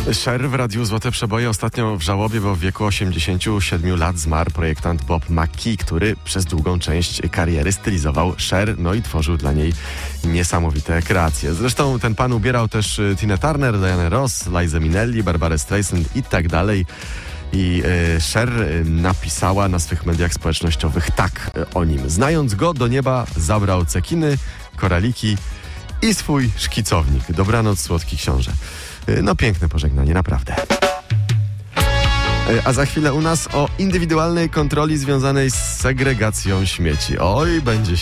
Cher w Radiu Złote Przeboje ostatnio w żałobie, bo w wieku 87 lat zmarł projektant Bob McKee, który przez długą część kariery stylizował Cher, no i tworzył dla niej niesamowite kreacje. Zresztą ten pan ubierał też Tinę Turner, Dianę Ross, Lizę Minnelli, Barbarę Streisand i tak dalej. I Cher napisała na swych mediach społecznościowych tak o nim. Znając go, do nieba zabrał cekiny, koraliki i swój szkicownik. Dobranoc, słodki książę. No piękne pożegnanie, naprawdę. A za chwilę u nas o indywidualnej kontroli związanej z segregacją śmieci. Oj, będzie